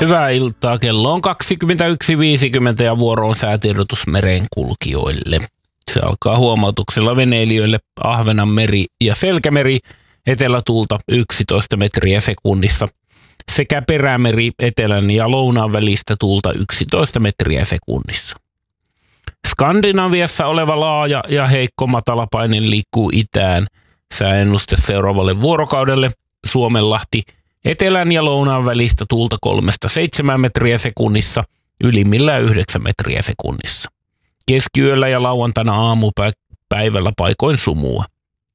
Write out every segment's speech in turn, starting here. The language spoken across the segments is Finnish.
Hyvää iltaa. Kello on 21.50 ja vuoro on säätiedotus merenkulkijoille. Se alkaa huomautuksella veneilijöille Ahvenanmeri ja Selkämeri, etelätuulta 11 metriä sekunnissa, sekä Perämeri etelän ja lounaan välistä tuulta 11 metriä sekunnissa. Skandinaviassa oleva laaja ja heikko matalapaine liikkuu itään. Sääennuste seuraavalle vuorokaudelle: Suomenlahti etelän ja lounaan välistä tuulta 3-7 metriä sekunnissa, ylimmillään 9 metriä sekunnissa. Keskiyöllä ja lauantaina aamupäivällä paikoin sumua.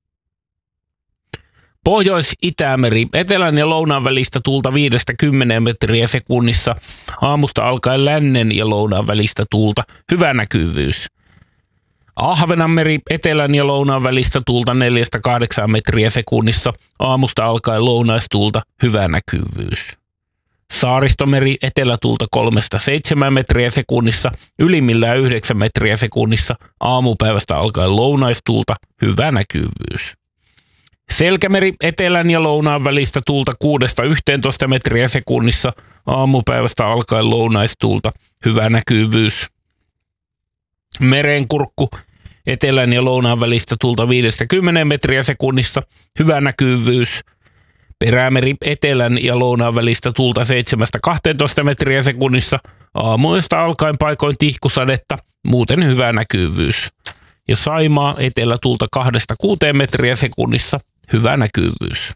Pohjois-Itämeri etelän ja lounaan välistä tuulta 5-10 metriä sekunnissa, aamusta alkaen lännen ja lounaan välistä tuulta, hyvä näkyvyys. Ahvenanmeri etelän ja lounaan välistä tuulta 4-8 metriä sekunnissa, aamusta alkaen lounaistuulta, hyvä näkyvyys. Saaristomeri etelätuulta 3-7 metriä sekunnissa, ylimmillään 9 metriä sekunnissa, aamupäivästä alkaen lounaistuulta, hyvä näkyvyys. Selkämeri etelän ja lounaan välistä tuulta 6-11 metriä sekunnissa, aamupäivästä alkaen lounaistuulta, hyvä näkyvyys. Merenkurkku etelän ja lounaan välistä tuulta 5-10 metriä sekunnissa, hyvä näkyvyys. Perämeri etelän ja lounaan välistä tuulta 7-12 metriä sekunnissa, aamuista alkaen paikoin tihkusadetta, muuten hyvä näkyvyys. Ja Saimaa etelätuulta 2-6 metriä sekunnissa, hyvä näkyvyys.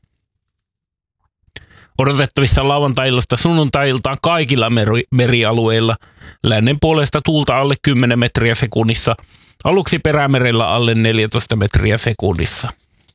Odotettavissa lauantai-illasta sunnuntai-iltaan kaikilla merialueilla, lännen puolesta tuulta alle 10 metriä sekunnissa, aluksi Perämerellä alle 14 metriä sekunnissa.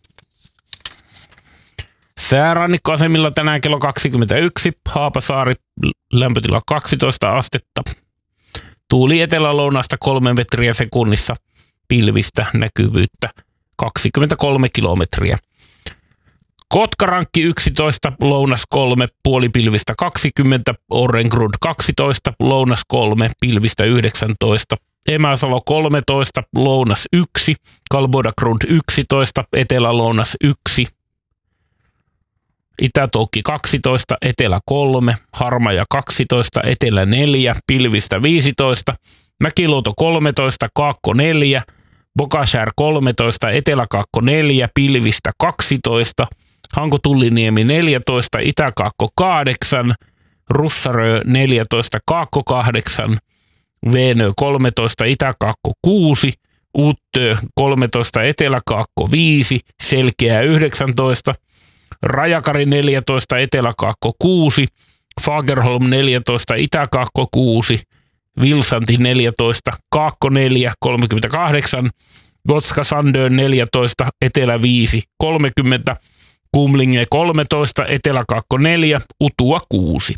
Säärannikkoasemilla tänään kello 21, Haapasaari lämpötila 12 astetta. Tuuli etelälounasta 3 metriä sekunnissa, pilvistä näkyvyyttä 23 kilometriä. Kotkarankki 11, lounas 3, puolipilvistä 20, Orrengrund 12, lounas 3, pilvistä 19, Emäsalo 13, lounas 1, Kalbodagrund 11, etelälounas 1, Itä-Toukki 12, etelä 3, Harmaja 12, etelä 4, pilvistä 15, Mäkiluoto 13, Kaakko 4, Bokashär 13, etelä-Kaakko 4, pilvistä 12, Hanko-Tulliniemi 14, Itä-Kaakko 8, Russarö 14, Kaakko 8, Veenö 13, Itä-Kaakko 6, Uttö 13, Etelä-Kaakko 5, Selkeä 19, Rajakari 14, Etelä-Kaakko 6, Fagerholm 14, Itä-Kaakko 6, Vilsanti 14, Kaakko 4, 38, Gotska Sandön 14, Etelä 5, 30, Kumlinge 13, Etelä-Kaakko 4, Utua 6.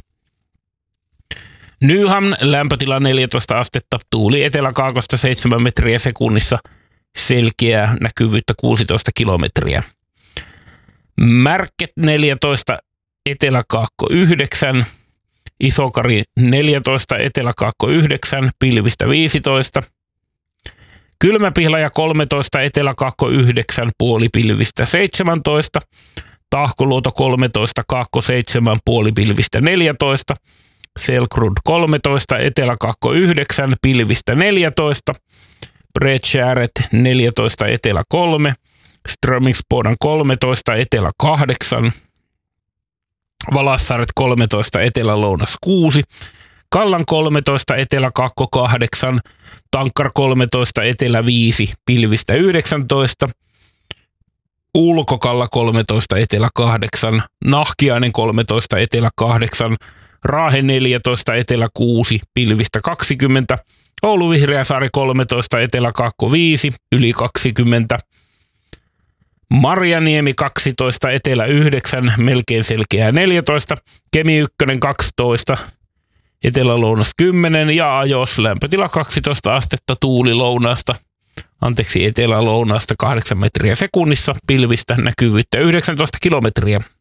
Nyhamn lämpötila 14 astetta, tuuli eteläkaakosta 7 metriä sekunnissa, selkeää näkyvyyttä 16 kilometriä. Märket 14, Etelä-Kaakko 9, Isokari 14, Etelä-Kaakko 9, pilvistä 15. Kylmäpihlaja 13, Etelä-Kaakko 9, puolipilvistä 17. Tahkoluoto 13, Kaakko 7, puolipilvistä 14. Selkrund 13, Etelä-Kaakko 9, pilvistä 14. Bredskäret 14, Etelä 3. Strömingsbodan 13, Etelä 8. Valassaaret 13, Etelä-lounas 6. Kallan 13, Etelä-Kaakko 8. Tankkar 13, Etelä 5, pilvistä 19. Ulkokalla 13, Etelä 8. Nahkiainen 13, Etelä 8. Raahe 14, Etelä 6, pilvistä 20. Oulu Vihreäsaari 13, Etelä-Kaakko 5, yli 20. Marjaniemi 12, Etelä 9, melkein selkeää 14. Kemi 1 12, Etelä-lounas 10 ja Ajos lämpötila 12 astetta, tuuli etelä-lounaasta 8 metriä sekunnissa, pilvistä näkyvyyttä 19 kilometriä.